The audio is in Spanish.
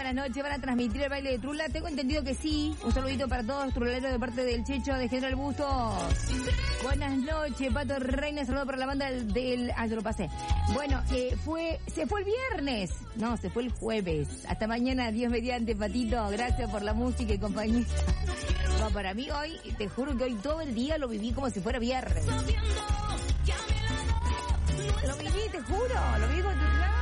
buenas noches. ¿Van a transmitir el baile de Trula? Tengo entendido que sí. Un saludito para todos los truleros de parte del Checho de General Bustos. Buenas noches, Pato Reina. Saludo para la banda del... yo lo pasé. Bueno, se fue el viernes. No, se fue el jueves. Hasta mañana, Dios mediante, Patito. Gracias por la música y compañía. No, para mí hoy, te juro que hoy todo el día lo viví como si fuera viernes. Lo viví, te juro. Lo viví con tu...